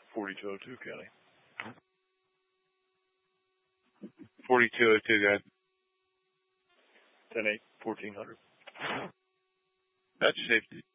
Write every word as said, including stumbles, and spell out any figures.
forty-two oh two, County. forty-two oh two, guys. ten eight, fourteen hundred. That's safety.